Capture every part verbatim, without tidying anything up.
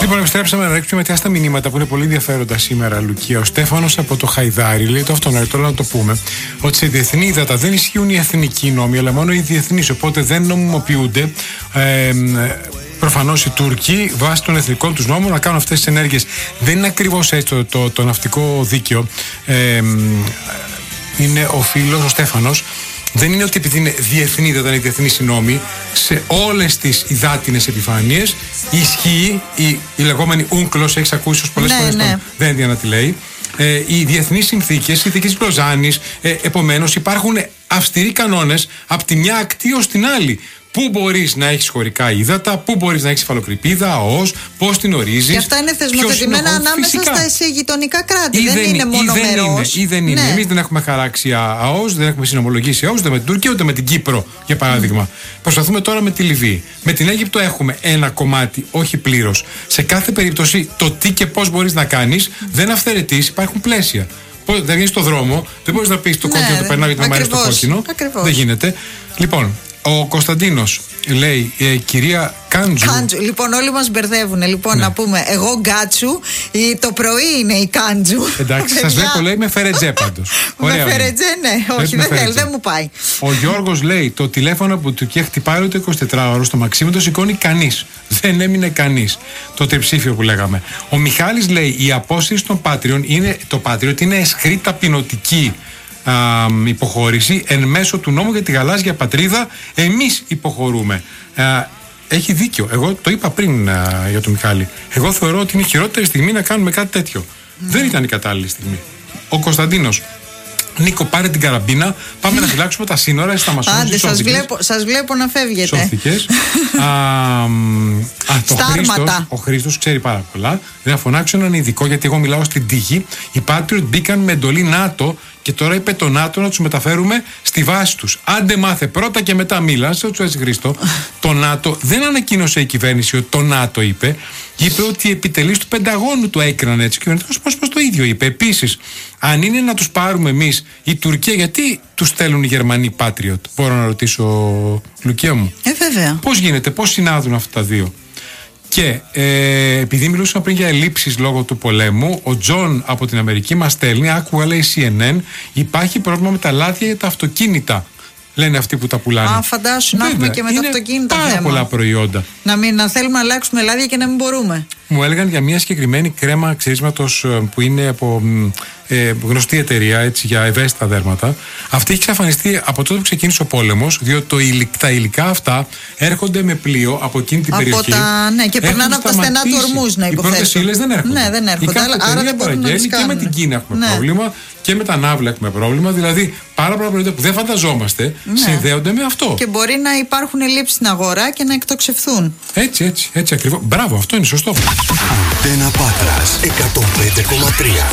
Λοιπόν, επιστρέψαμε να ρίξουμε μετά στα μηνύματα που είναι πολύ ενδιαφέροντα σήμερα, Λουκία. Ο Στέφανος από το Χαϊδάρι λέει το αυτονόητο, να το πούμε, ότι σε διεθνή ύδατα δεν ισχύουν οι εθνικοί νόμοι, αλλά μόνο οι διεθνείς. Οπότε δεν νομιμοποιούνται. Ε, Προφανώς οι Τούρκοι, βάσει των εθνικών τους νόμων, να κάνουν αυτές τις ενέργειες. Δεν είναι ακριβώς έτσι το, το, το ναυτικό δίκαιο. Ε, είναι ο φίλος, ο Στέφανος. Δεν είναι ότι επειδή είναι διεθνή, δεν είναι διεθνή οι νόμοι, σε όλες τις υδάτινες επιφάνειες ισχύει η, η λεγόμενη ούγκλος, έχεις ακούσει ως πολλές ναι, φορές, ναι. δεν είναι να τη λέει. Ε, οι διεθνείς συνθήκες, οι συνθήκες της Λοζάνης, ε, επομένως υπάρχουν αυστηροί κανόνες από τη μια ακτή ως την άλλη. Πού μπορείς να έχεις χωρικά ύδατα, πού μπορείς να έχεις υφαλοκρηπίδα, ΑΟΣ, πώς την ορίζεις. Και αυτά είναι θεσμοθετημένα ανάμεσα στα γειτονικά κράτη. Ή δεν, δεν είναι μόνο μερός. Ή δεν είναι. Ναι. Εμείς δεν έχουμε χαράξει ΑΟΣ, δεν έχουμε συνομολογήσει ΑΟΣ, ούτε με την Τουρκία ούτε με την Κύπρο, για παράδειγμα. Mm. Προσπαθούμε τώρα με τη Λιβύη. Με την Αίγυπτο έχουμε ένα κομμάτι, όχι πλήρως. Σε κάθε περίπτωση, το τι και πώς μπορείς να κάνεις mm. δεν αυθαιρετείς, υπάρχουν πλαίσια. Δεν βγαίνεις στον δρόμο, δεν μπορείς να πεις το κόκκινο ναι, το περνάω γιατί με αρέσει το κόκκινο. Ακριβώς. Δεν γίνεται. Λοιπόν. Ο Κωνσταντίνος λέει, ε, κυρία Κάντζου. Κάντζου. Λοιπόν, όλοι μας μπερδεύουν. Λοιπόν, ναι. να πούμε, εγώ Γκάτσου, το πρωί είναι η Κάντζου. Εντάξει, σας βλέπω, λέει, με φερετζέ πάντως. Με φερετζέ, ναι, όχι, δεν θέλει, δεν μου πάει. Ο Γιώργος λέει, το τηλέφωνο που του έχει χτυπάει το εικοσιτετράωρο στο Μαξίμου το σηκώνει κανείς. Δεν έμεινε κανείς. Το τριψήφιο που λέγαμε. Ο Μιχάλης λέει, η απόσυρση των Πάτριων είναι, το Patriot είναι αισχρή ταπεινωτική Α, υποχώρηση εν μέσω του νόμου για τη γαλάζια πατρίδα. Εμείς υποχωρούμε. Α, έχει δίκιο. Εγώ το είπα πριν α, για τον Μιχάλη. Εγώ θεωρώ ότι είναι η χειρότερη στιγμή να κάνουμε κάτι τέτοιο. Mm. Δεν ήταν η κατάλληλη στιγμή. Ο Κωνσταντίνος. Νίκο, πάρε την καραμπίνα. Πάμε να φυλάξουμε τα σύνορα. Εσύ θα μας σώσεις. Άντε, σας βλέπω, σας βλέπω να φεύγετε. Σώθηκες. α, α, το Χρήστος, ο Χρήστος ξέρει πάρα πολλά. Δεν θα φωνάξω έναν ειδικό, γιατί εγώ μιλάω στην τύχη. Οι Patriot μπήκαν με εντολή ΝΑΤΟ και τώρα είπε το ΝΑΤΟ να τους μεταφέρουμε στη βάση τους. Άντε μάθε πρώτα και μετά μίλα. Σε ό,τι έτσι, Χρήστο. Το ΝΑΤΟ δεν ανακοίνωσε η κυβέρνηση ότι το ΝΑΤΟ είπε. Είπε ότι οι επιτελείς του Πενταγώνου το έκριναν έτσι. Και ο κυβερνητικός πρόσωπος το ίδιο είπε. Επίσης, αν είναι να τους πάρουμε εμείς, η Τουρκία, γιατί τους στέλνουν οι Γερμανοί Patriot? Μπορώ να ρωτήσω, Λουκία μου. Ε, βέβαια. Πώς γίνεται, πώς συνάδουν αυτά τα δύο? Και ε, επειδή μιλούσαμε πριν για ελλείψεις λόγω του πολέμου, ο Τζον από την Αμερική μας στέλνει, άκουγα, λέει σι εν εν, υπάρχει πρόβλημα με τα λάδια για τα αυτοκίνητα. Λένε αυτοί που τα πουλάνε. Α, φαντάσου να έχουμε και με τα αυτοκίνητα πάρα θέμα. πολλά προϊόντα. Να, μην, να θέλουμε να αλλάξουμε λάδια και να μην μπορούμε. Μου έλεγαν για μια συγκεκριμένη κρέμα ξερίσματος που είναι από ε, γνωστή εταιρεία, έτσι, για ευαίσθητα δέρματα. Αυτή έχει εξαφανιστεί από τότε που ξεκίνησε ο πόλεμος, διότι το υλικ, τα υλικά αυτά έρχονται με πλοίο από εκείνη την από περιοχή. Τα, ναι, και περνάνε από τα στενά του ορμούς, να υποθέσω. Οι πρώτες ύλες δεν έρχονται. Ναι, δεν έρχονται. Η άρα δεν μπορούν να τις κάνουν. Και με την Κίνα έχουμε ναι. πρόβλημα και με τα Ναύλα έχουμε πρόβλημα. Δηλαδή, πάρα πολλά προϊόντα που δεν φανταζόμαστε ναι. συνδέονται με αυτό. Και μπορεί να υπάρχουν ελλείψεις στην αγορά και να εκτοξευθούν. Έτσι, έτσι, έτσι ακριβώς. Μπράβο, αυτό είναι σωστό. Αντένα Πάτρας εκατόν πέντε κόμμα τρία.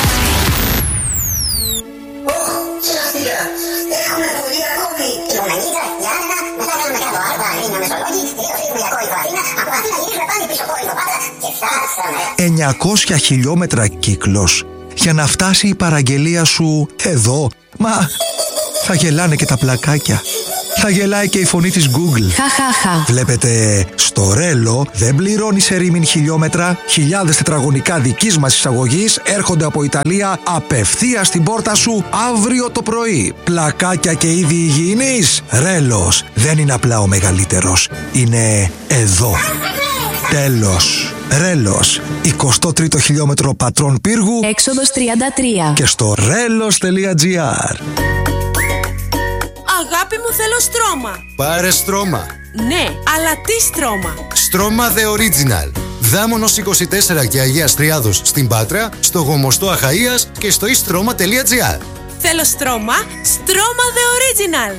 εννιακόσια χιλιόμετρα κύκλος για να φτάσει η παραγγελία σου εδώ. Μα θα γελάνε και τα πλακάκια. Θα γελάει και η φωνή της Google. Χαχαχα. Βλέπετε, στο Ρέλο δεν πληρώνει σε ρήμην χιλιόμετρα. Χιλιάδες τετραγωνικά δικής μας εισαγωγής έρχονται από Ιταλία απευθείας στην πόρτα σου αύριο το πρωί. Πλακάκια και είδη υγιεινής. Ρέλος δεν είναι απλά ο μεγαλύτερος. Είναι εδώ. Τέλος. Ρέλος, εικοστό τρίτο χιλιόμετρο Πατρών Πύργου, έξοδος τριάντα τρία. Και στο ρέλος τελεία τζι άρ. Αγάπη μου, θέλω στρώμα. Πάρε στρώμα. Ναι, αλλά τι στρώμα? Στρώμα The Original. Δάμονος είκοσι τέσσερα και Αγίας Τριάδος στην Πάτρα, στο Γομοστό Αχαΐας και στο istρoma τελεία τζι άρ. Θέλω στρώμα, στρώμα The Original.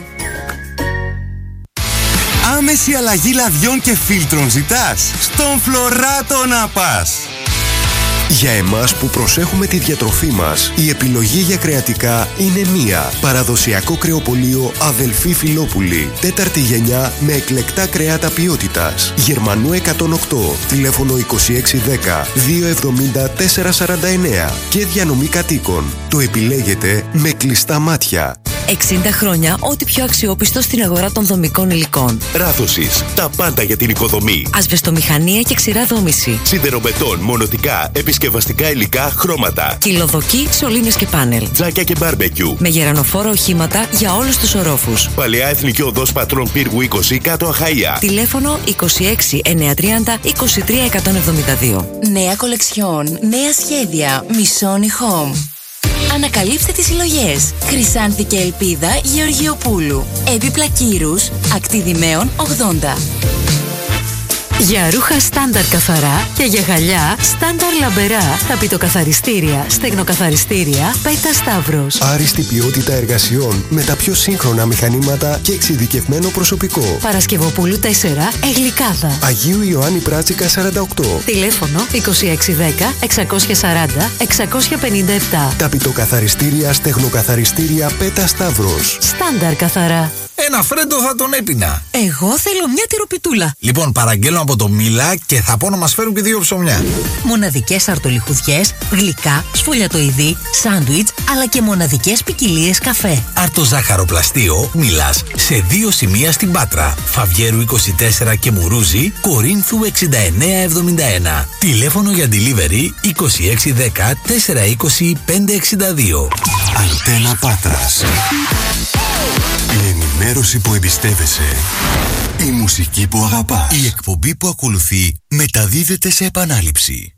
Άμεση αλλαγή λαδιών και φίλτρων ζητάς? Στον Φλωράτο να πας! Για εμάς που προσέχουμε τη διατροφή μας, η επιλογή για κρεατικά είναι μία. Παραδοσιακό κρεοπωλείο Αδελφή Φιλόπουλη. Τέταρτη γενιά με εκλεκτά κρέατα ποιότητας. Γερμανού εκατόν οκτώ, τηλέφωνο είκοσι έξι δέκα διακόσια εβδομήντα τετρακόσια σαράντα εννέα και διανομή κατοίκων. Το επιλέγετε με κλειστά μάτια. εξήντα χρόνια ό,τι πιο αξιόπιστο στην αγορά των δομικών υλικών. Ράθωσης. Τα πάντα για την οικοδομή. Ασβεστομηχανία και ξηρά δόμηση. Σιδεροβετών, μονοτικά, επισκευαστικά υλικά, χρώματα. Κυλοδοκή, σωλήνες και πάνελ. Τζάκια και μπάρμπεκιου. Με γερανοφόρα οχήματα για όλους τους ορόφους. Παλαιά Εθνική Οδός Πατρών Πύργου είκοσι, κάτω Αχαΐα. Τηλέφωνο είκοσι έξι εννιακόσια τριάντα είκοσι τρία εκατόν εβδομήντα δύο. Νέα κολεξιόν, νέα σχέδια. Μισόνι Home. Ανακαλύψτε τις συλλογές. Χρυσάνθη και Ελπίδα Γεωργιοπούλου. Έπιπλα Κύρους, Ακτιδημαίων ογδόντα. Για ρούχα στάνταρ καθαρά και για γυαλιά στάνταρ λαμπερά. Ταπητοκαθαριστήρια, στεγνοκαθαριστήρια, Πέτα Σταύρος. Άριστη ποιότητα εργασιών με τα πιο σύγχρονα μηχανήματα και εξειδικευμένο προσωπικό. Παρασκευοπούλου τέσσερα, Εγλικάδα. Αγίου Ιωάννη Πράτσικα σαράντα οκτώ. Τηλέφωνο είκοσι έξι δέκα εξακόσια σαράντα εξακόσια πενήντα επτά. Ταπητοκαθαριστήρια, στεγνοκαθαριστήρια, Πέτα Σταύρος. Στάνταρ καθαρά. Ένα φρέντο θα τον έπινα. Εγώ θέλω μια τυροπιτούλα. Λοιπόν, παραγγέλνω από το Μίλα και θα πω να μας φέρουν και δύο ψωμιά. Μοναδικές αρτολιχουδιές, γλυκά, σφολιατοειδή, σάντουιτς, αλλά και μοναδικές ποικιλίες καφέ. Αρτοζάχαροπλαστείο Μίλας σε δύο σημεία στην Πάτρα. Φαβιέρου είκοσι τέσσερα και Μουρούζη, Κορίνθου εξήντα εννέα εβδομήντα ένα. Τηλέφωνο για delivery είκοσι έξι δέκα τετρακόσια είκοσι πέντε εξήντα δύο. Αντένα Πάτρας. Η ενημέρωση που εμπιστεύεσαι. Η μουσική που αγαπάς. Η εκπομπή που ακολουθεί μεταδίδεται σε επανάληψη.